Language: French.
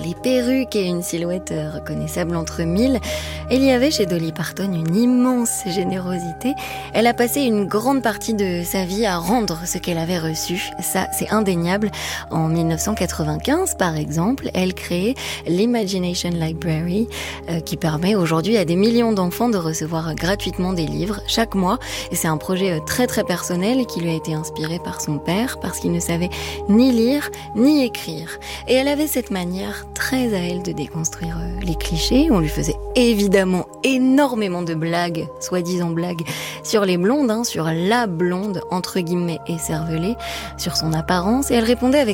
les perruques et une silhouette reconnaissable entre mille. Il y avait chez Dolly Parton une immense générosité. Elle a passé une grande partie de sa vie à rendre ce qu'elle avait reçu. Ça, c'est indéniable. En 1995, par exemple, elle crée l'Imagination Library, qui permet aujourd'hui à des millions d'enfants de recevoir gratuitement des livres chaque mois. Et c'est un projet très très personnel qui lui a été inspiré par son père, parce qu'il ne savait ni lire ni écrire. Et elle avait cette manière très à elle de déconstruire les clichés. On lui faisait évidemment énormément de blagues, soi-disant blagues, sur les blondes, sur la blonde, entre guillemets, écervelée, sur son apparence. Et elle répondait avec